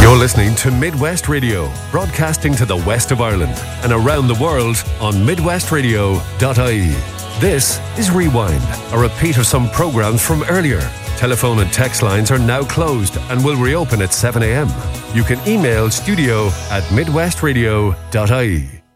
You're listening to Midwest Radio, broadcasting to the west of Ireland and around the world on midwestradio.ie. This is Rewind, a repeat of some programs from earlier. Telephone and text lines are now closed and will reopen at 7 a.m. You can email studio@midwestradio.ie.